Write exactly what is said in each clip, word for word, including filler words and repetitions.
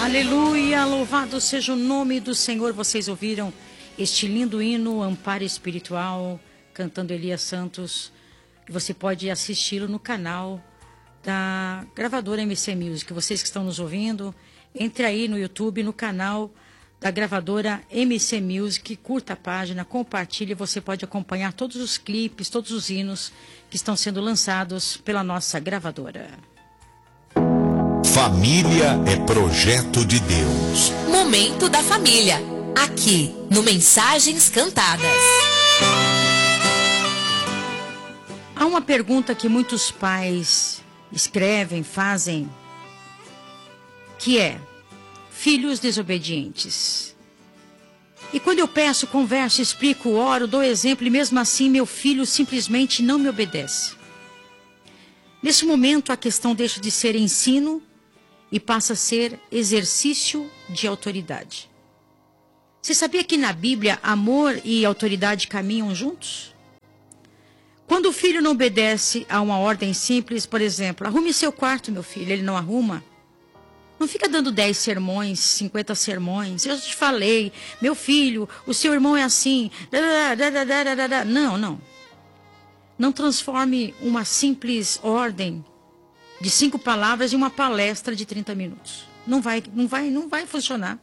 Aleluia, louvado seja o nome do Senhor. Vocês ouviram este lindo hino, Amparo Espiritual, cantando Elias Santos. Você pode assisti-lo no canal da gravadora M C Music. Vocês que estão nos ouvindo, entre aí no YouTube, no canal da gravadora M C Music, curta a página, compartilhe. Você pode acompanhar todos os clipes, todos os hinos que estão sendo lançados pela nossa gravadora. Família é projeto de Deus. Momento da família, aqui no Mensagens Cantadas. Há uma pergunta que muitos pais escrevem, fazem, que é: filhos desobedientes. E quando eu peço, converso, explico, oro, dou exemplo, e mesmo assim meu filho simplesmente não me obedece. Nesse momento a questão deixa de ser ensino e passa a ser exercício de autoridade. Você sabia que na Bíblia amor e autoridade caminham juntos? Quando o filho não obedece a uma ordem simples, por exemplo, arrume seu quarto, meu filho, ele não arruma. Não fica dando dez sermões, cinquenta sermões. Eu te falei, meu filho, o seu irmão é assim. Não, não. Não transforme uma simples ordem de cinco palavras em uma palestra de trinta minutos. Não vai, não vai, não vai funcionar.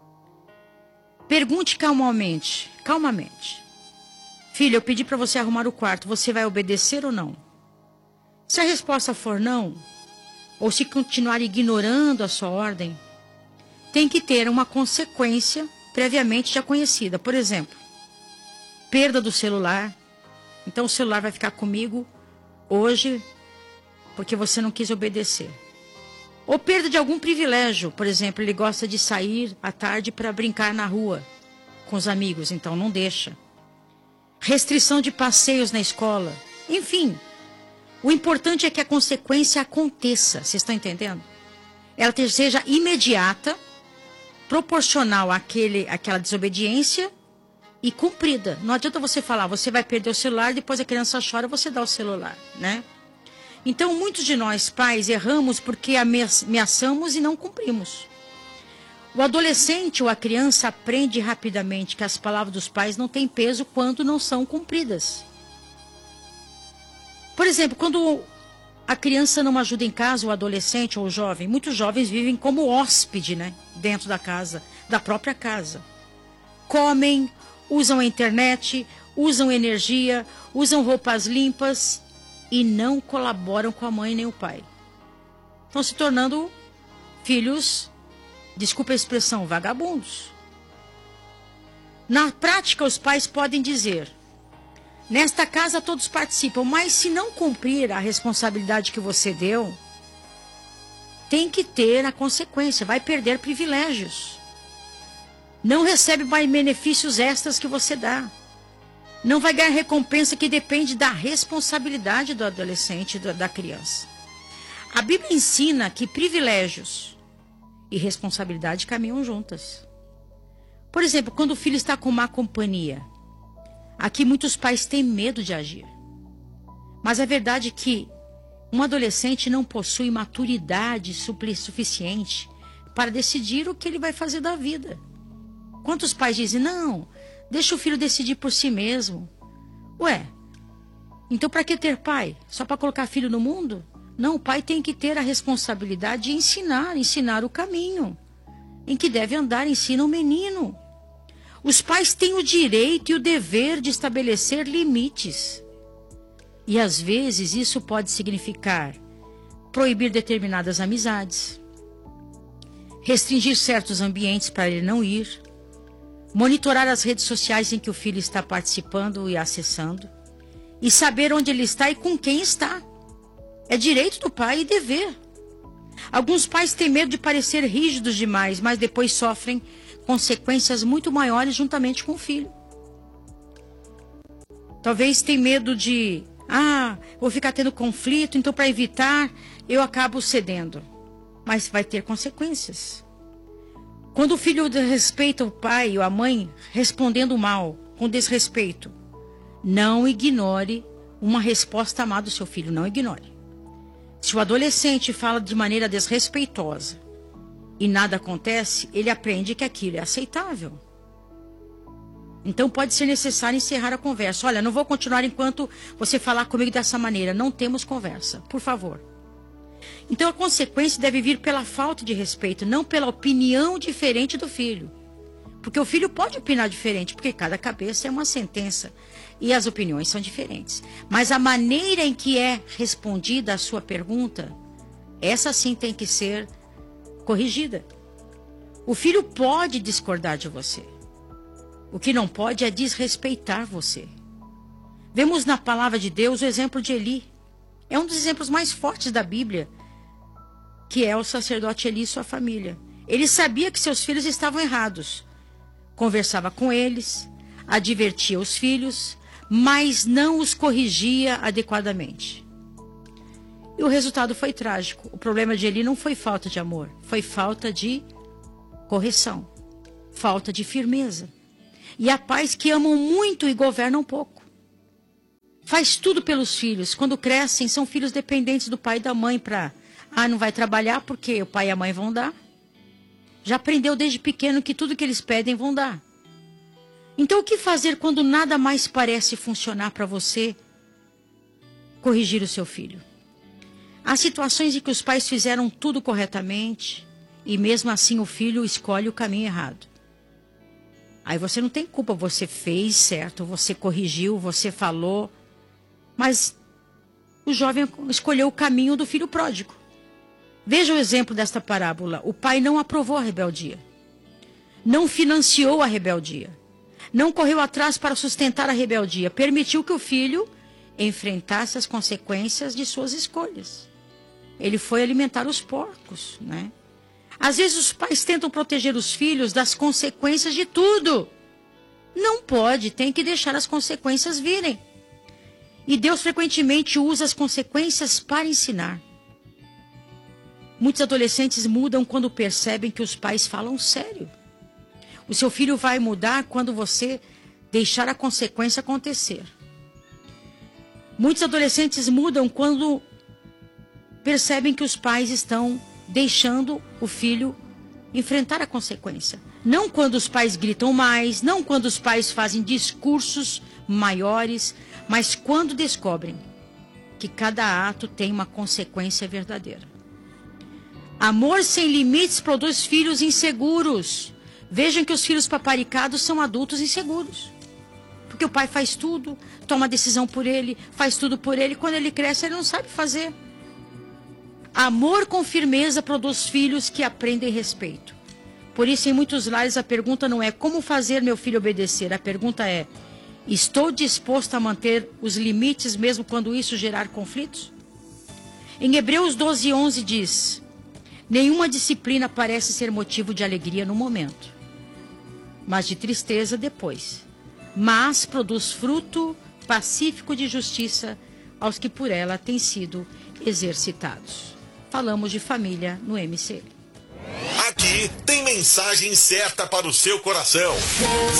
Pergunte calmamente, calmamente. Filho, eu pedi para você arrumar o quarto, você vai obedecer ou não? Se a resposta for não, ou se continuar ignorando a sua ordem, tem que ter uma consequência previamente já conhecida. Por exemplo, perda do celular. Então o celular vai ficar comigo hoje porque você não quis obedecer. Ou perda de algum privilégio. Por exemplo, ele gosta de sair à tarde para brincar na rua com os amigos, então não deixa. Restrição de passeios na escola. Enfim, o importante é que a consequência aconteça. Vocês estão entendendo? Ela seja imediata, proporcional àquele, àquela desobediência e cumprida. Não adianta você falar, você vai perder o celular, depois a criança chora, você dá o celular, né? Então, muitos de nós, pais, erramos porque ameaçamos e não cumprimos. O adolescente ou a criança aprende rapidamente que as palavras dos pais não têm peso quando não são cumpridas. Por exemplo, quando a criança não ajuda em casa, o adolescente ou o jovem, muitos jovens vivem como hóspede, né? Dentro da casa, da própria casa. Comem, usam a internet, usam energia, usam roupas limpas e não colaboram com a mãe nem o pai. Estão se tornando filhos, desculpa a expressão, vagabundos. Na prática, os pais podem dizer: nesta casa todos participam, mas se não cumprir a responsabilidade que você deu, tem que ter a consequência, vai perder privilégios. Não recebe mais benefícios extras que você dá. Não vai ganhar recompensa que depende da responsabilidade do adolescente e da criança. A Bíblia ensina que privilégios e responsabilidade caminham juntas. Por exemplo, quando o filho está com má companhia, aqui muitos pais têm medo de agir. Mas a verdade é que um adolescente não possui maturidade suficiente para decidir o que ele vai fazer da vida. Quantos pais dizem, não, deixa o filho decidir por si mesmo. Ué, então para que ter pai? Só para colocar filho no mundo? Não, o pai tem que ter a responsabilidade de ensinar, ensinar o caminho em que deve andar, ensina o menino. Os pais têm o direito e o dever de estabelecer limites. E às vezes isso pode significar proibir determinadas amizades, restringir certos ambientes para ele não ir, monitorar as redes sociais em que o filho está participando e acessando, e saber onde ele está e com quem está. É direito do pai e dever. Alguns pais têm medo de parecer rígidos demais, mas depois sofrem consequências muito maiores juntamente com o filho. Talvez tenha medo de, ah, vou ficar tendo conflito, então para evitar, eu acabo cedendo. Mas vai ter consequências. Quando o filho desrespeita o pai ou a mãe, respondendo mal, com desrespeito, não ignore uma resposta má do seu filho, não ignore. Se o adolescente fala de maneira desrespeitosa, e nada acontece, ele aprende que aquilo é aceitável. Então pode ser necessário encerrar a conversa. Olha, não vou continuar enquanto você falar comigo dessa maneira. Não temos conversa, por favor. Então a consequência deve vir pela falta de respeito, não pela opinião diferente do filho. Porque o filho pode opinar diferente, porque cada cabeça é uma sentença e as opiniões são diferentes. Mas a maneira em que é respondida a sua pergunta, essa sim tem que ser corrigida. O filho pode discordar de você. O que não pode é desrespeitar você. Vemos na palavra de Deus o exemplo de Eli. É um dos exemplos mais fortes da Bíblia, que é o sacerdote Eli e sua família. Ele sabia que seus filhos estavam errados. Conversava com eles, advertia os filhos, mas não os corrigia adequadamente. E o resultado foi trágico. O problema de Eli não foi falta de amor, foi falta de correção, falta de firmeza. E há pais que amam muito e governam pouco. Faz tudo pelos filhos. Quando crescem, são filhos dependentes do pai e da mãe para... Ah, não vai trabalhar porque o pai e a mãe vão dar. Já aprendeu desde pequeno que tudo que eles pedem vão dar. Então, o que fazer quando nada mais parece funcionar para você corrigir o seu filho? Há situações em que os pais fizeram tudo corretamente e mesmo assim o filho escolhe o caminho errado. Aí você não tem culpa, você fez certo, você corrigiu, você falou, mas o jovem escolheu o caminho do filho pródigo. Veja o exemplo desta parábola. O pai não aprovou a rebeldia, não financiou a rebeldia, não correu atrás para sustentar a rebeldia, permitiu que o filho enfrentasse as consequências de suas escolhas. Ele foi alimentar os porcos, né? Às vezes os pais tentam proteger os filhos das consequências de tudo. Não pode, tem que deixar as consequências virem. E Deus frequentemente usa as consequências para ensinar. Muitos adolescentes mudam quando percebem que os pais falam sério. O seu filho vai mudar quando você deixar a consequência acontecer. Muitos adolescentes mudam quando percebem que os pais estão deixando o filho enfrentar a consequência. Não quando os pais gritam mais, não quando os pais fazem discursos maiores, mas quando descobrem que cada ato tem uma consequência verdadeira. Amor sem limites produz filhos inseguros. Vejam que os filhos paparicados são adultos inseguros. Porque o pai faz tudo, toma decisão por ele, faz tudo por ele. Quando ele cresce, ele não sabe fazer. Amor com firmeza produz filhos que aprendem respeito. Por isso, em muitos lares, a pergunta não é como fazer meu filho obedecer. A pergunta é, estou disposto a manter os limites mesmo quando isso gerar conflitos? Em Hebreus doze, onze diz, nenhuma disciplina parece ser motivo de alegria no momento, mas de tristeza depois. Mas produz fruto pacífico de justiça aos que por ela têm sido exercitados. Falamos de família no M C. Aqui tem mensagem certa para o seu coração. Deus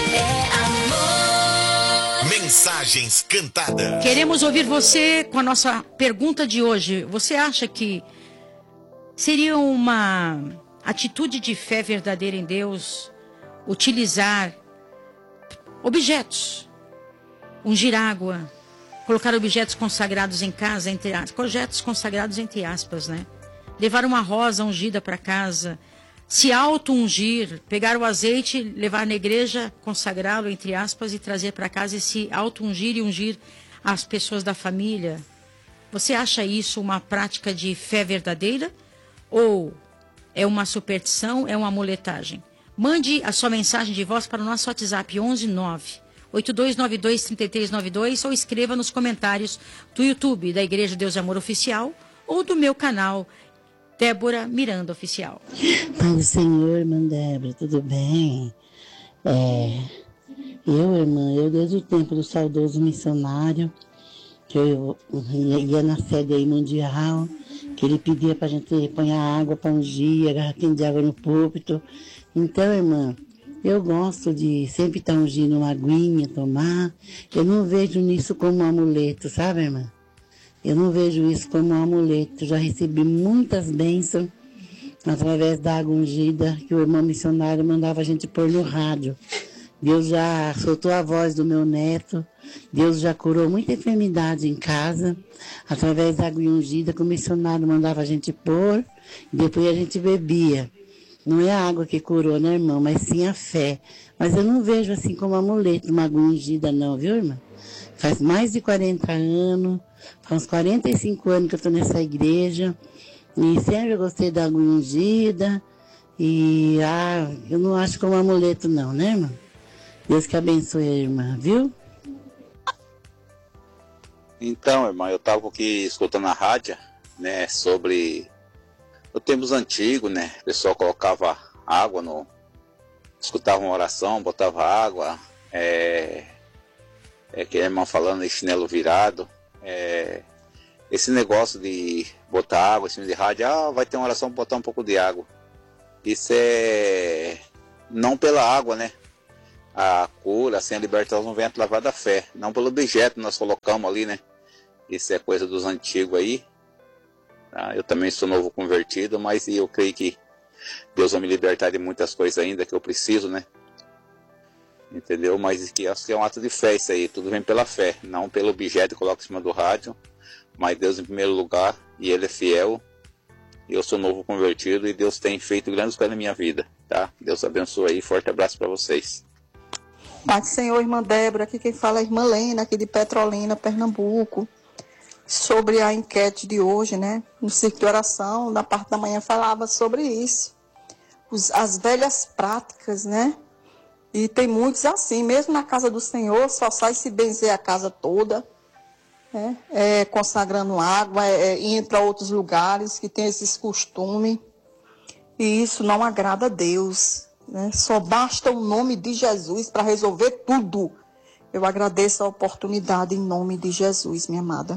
é amor. Mensagens cantadas. Queremos ouvir você com a nossa pergunta de hoje. Você acha que seria uma atitude de fé verdadeira em Deus utilizar objetos, ungir água, colocar objetos consagrados em casa, entre aspas, objetos consagrados entre aspas, né? Levar uma rosa ungida para casa, se auto-ungir, pegar o azeite, levar na igreja, consagrá-lo, entre aspas, e trazer para casa e se auto-ungir e ungir as pessoas da família. Você acha isso uma prática de fé verdadeira? Ou é uma superstição, é uma amuletagem? Mande a sua mensagem de voz para o nosso WhatsApp onze nove oito dois nove dois, três três nove dois ou escreva nos comentários do YouTube da Igreja Deus e Amor Oficial ou do meu canal Débora Miranda Oficial. Pai do Senhor, irmã Débora, tudo bem? É, eu, irmã, eu desde o tempo do saudoso missionário, que eu ia, ia na sede aí mundial, que ele pedia pra gente pôr água para ungir, a garrafinha de água no púlpito. Então, irmã, eu gosto de sempre estar ungindo uma aguinha, tomar. Eu não vejo nisso como um amuleto, sabe, irmã? Eu não vejo isso como um amuleto. Já recebi muitas bênçãos através da água ungida que o irmão missionário mandava a gente pôr no rádio. Deus já soltou a voz do meu neto, Deus já curou muita enfermidade em casa, através da água ungida que o missionário mandava a gente pôr, e depois a gente bebia. Não é a água que curou, né, irmão, mas sim a fé. Mas eu não vejo assim como amuleto uma água ungida não, viu, irmã? Faz mais de quarenta anos, faz uns quarenta e cinco anos que eu estou nessa igreja, e sempre eu gostei da água ungida, e ah, eu não acho como amuleto não, né, irmã? Deus que abençoe a irmã, viu? Então, irmã, eu estava aqui escutando a rádio, né, sobre os tempos antigos, né, o pessoal colocava água no... escutava uma oração, botava água, é... é que a irmã falando de chinelo virado, é... esse negócio de botar água em cima de rádio, ah, vai ter uma oração, botar um pouco de água. Isso é não pela água, né? A cura, assim, a libertação vem através da fé, não pelo objeto que nós colocamos ali, né? Isso é coisa dos antigos aí. Tá? Eu também sou novo convertido, mas eu creio que Deus vai me libertar de muitas coisas ainda que eu preciso, né? Entendeu? Mas que acho que é um ato de fé isso aí, tudo vem pela fé, não pelo objeto que coloca em cima do rádio, mas Deus em primeiro lugar, e Ele é fiel. Eu sou novo convertido e Deus tem feito grandes coisas na minha vida, tá? Deus abençoe aí, forte abraço para vocês. Pai do Senhor, irmã Débora, aqui quem fala é a irmã Lena, aqui de Petrolina, Pernambuco, sobre a enquete de hoje, né? No círculo de oração, na parte da manhã falava sobre isso, Os, as velhas práticas, né? E tem muitos assim, mesmo na casa do Senhor, só sai se benzer a casa toda, né? É, consagrando água, é, é, indo para outros lugares que tem esses costumes, e isso não agrada a Deus. Né? Só basta o nome de Jesus para resolver tudo. Eu agradeço a oportunidade em nome de Jesus, minha amada.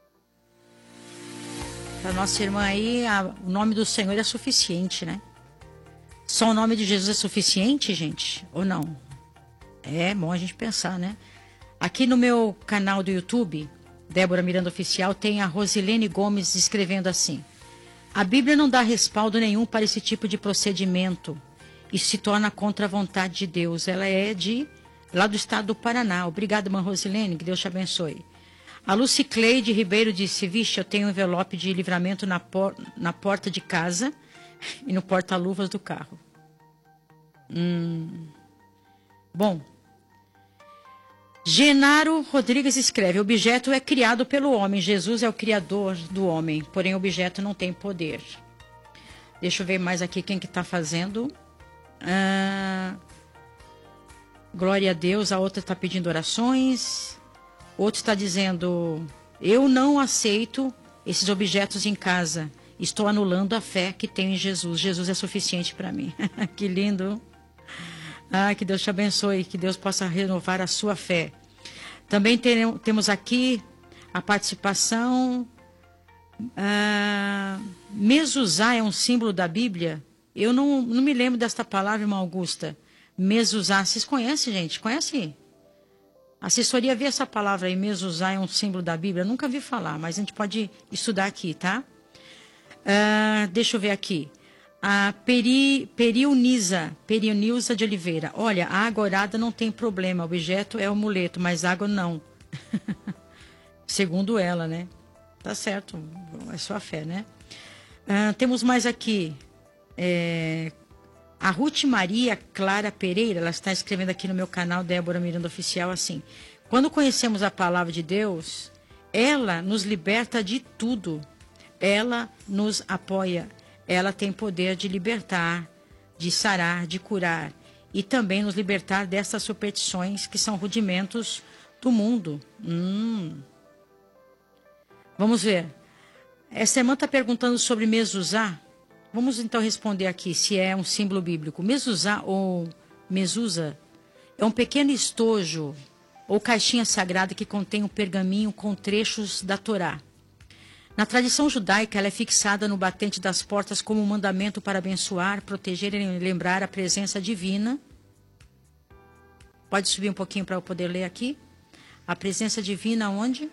Para nossa irmã aí, a, o nome do Senhor é suficiente, né? Só o nome de Jesus é suficiente, gente? Ou não? É bom a gente pensar, né? Aqui no meu canal do YouTube, Débora Miranda Oficial, tem a Rosilene Gomes escrevendo assim: a Bíblia não dá respaldo nenhum para esse tipo de procedimento. Isso se torna contra a vontade de Deus. Ela é de lá do estado do Paraná. Obrigada, irmã Rosilene, que Deus te abençoe. A Lucicleide Ribeiro disse: vixe, eu tenho um envelope de livramento na, por, na porta de casa e no porta-luvas do carro. Hum. Bom. Genaro Rodrigues escreve: o objeto é criado pelo homem. Jesus é o criador do homem, porém o objeto não tem poder. Deixa eu ver mais aqui quem que está fazendo. Ah, glória a Deus. A outra está pedindo orações. Outro está dizendo: eu não aceito esses objetos em casa. Estou anulando a fé que tenho em Jesus. Jesus é suficiente para mim. Que lindo. Ah, que Deus te abençoe. Que Deus possa renovar a sua fé. Também tem, temos aqui a participação. Ah, mezuzá é um símbolo da Bíblia? Eu não, não me lembro desta palavra, irmã Augusta. Mezuzá. Vocês conhecem, gente? Conhecem? A assessoria vê essa palavra aí, mezuzá é um símbolo da Bíblia? Eu nunca vi falar, mas a gente pode estudar aqui, tá? Uh, deixa eu ver aqui. A Peri, Periunisa, Periunilza de Oliveira. Olha, a água orada não tem problema. O objeto é o amuleto, mas água não. Segundo ela, né? Tá certo. É sua fé, né? Uh, temos mais aqui. É, a Ruth Maria Clara Pereira, ela está escrevendo aqui no meu canal Débora Miranda Oficial assim: quando conhecemos a palavra de Deus, ela nos liberta de tudo. Ela nos apoia. Ela tem poder de libertar, de sarar, de curar e também nos libertar dessas superstições que são rudimentos do mundo. Hum. Vamos ver. Essa irmã está perguntando sobre mezuzá. Vamos então responder aqui se é um símbolo bíblico. Mezuzá ou mezusa é um pequeno estojo ou caixinha sagrada que contém um pergaminho com trechos da Torá. Na tradição judaica, ela é fixada no batente das portas como um mandamento para abençoar, proteger e lembrar a presença divina. Pode subir um pouquinho para eu poder ler aqui? A presença divina onde?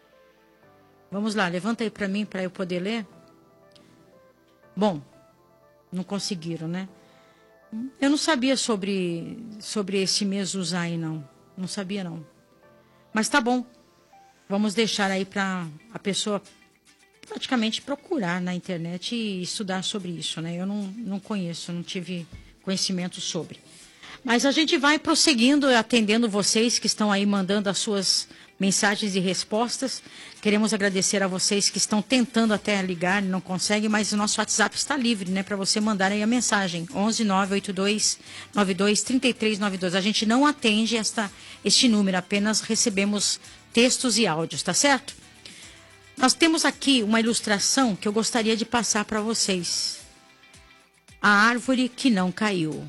Vamos lá, levanta aí para mim para eu poder ler. Bom, Não conseguiram, né? Eu não sabia sobre, sobre esse Mezuzá, não. Não sabia, não. Mas tá bom. Vamos deixar aí para a pessoa praticamente procurar na internet e estudar sobre isso, né? Eu não, não conheço, não tive conhecimento sobre. Mas a gente vai prosseguindo, atendendo vocês que estão aí mandando as suas mensagens e respostas. Queremos agradecer a vocês que estão tentando até ligar, não conseguem, mas o nosso WhatsApp está livre, né, para você mandar aí a mensagem. onze nove oito dois nove dois três três nove dois. A gente não atende esta, este número, apenas recebemos textos e áudios, tá certo? Nós temos aqui uma ilustração que eu gostaria de passar para vocês. A árvore que não caiu.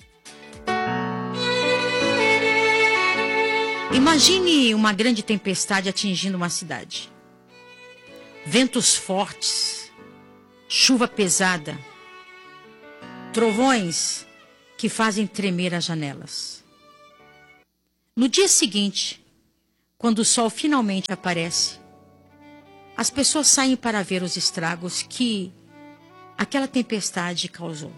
Imagine uma grande tempestade atingindo uma cidade. Ventos fortes, chuva pesada, trovões que fazem tremer as janelas. No dia seguinte, quando o sol finalmente aparece, as pessoas saem para ver os estragos que aquela tempestade causou.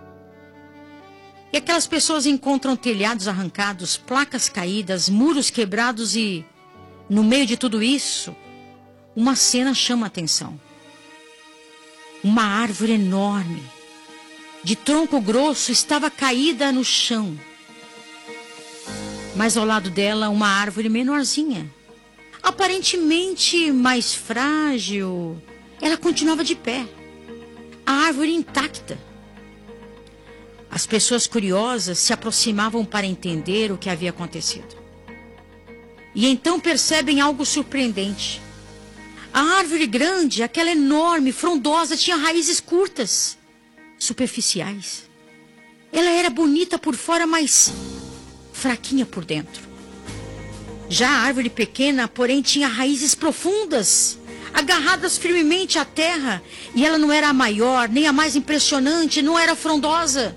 E aquelas pessoas encontram telhados arrancados, placas caídas, muros quebrados e, no meio de tudo isso, uma cena chama a atenção. Uma árvore enorme, de tronco grosso, estava caída no chão. Mas ao lado dela, uma árvore menorzinha, aparentemente mais frágil, ela continuava de pé, a árvore intacta. As pessoas curiosas se aproximavam para entender o que havia acontecido. E então percebem algo surpreendente. A árvore grande, aquela enorme, frondosa, tinha raízes curtas, superficiais. Ela era bonita por fora, mas fraquinha por dentro. Já a árvore pequena, porém, tinha raízes profundas, agarradas firmemente à terra. E ela não era a maior, nem a mais impressionante, não era frondosa,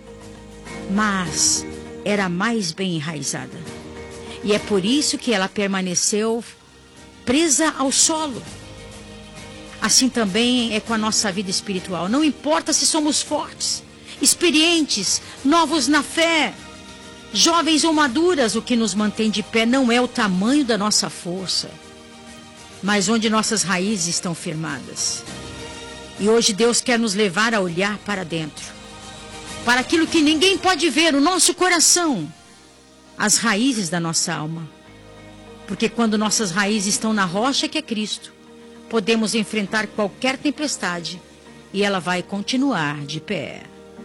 mas era mais bem enraizada. E é por isso que ela permaneceu presa ao solo. Assim também é com a nossa vida espiritual. Não importa se somos fortes, experientes, novos na fé, jovens ou maduras, o que nos mantém de pé não é o tamanho da nossa força, mas onde nossas raízes estão firmadas. E hoje Deus quer nos levar a olhar para dentro, para aquilo que ninguém pode ver, o nosso coração, as raízes da nossa alma. Porque quando nossas raízes estão na rocha que é Cristo, podemos enfrentar qualquer tempestade e ela vai continuar de pé.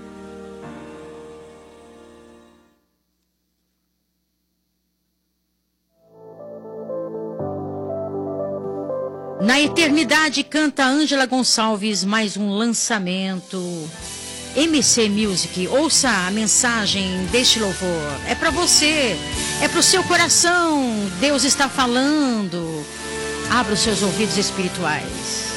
Na eternidade, canta Ângela Gonçalves, mais um lançamento M C Music. Ouça a mensagem deste louvor. É para você, é para o seu coração. Deus está falando. Abra os seus ouvidos espirituais.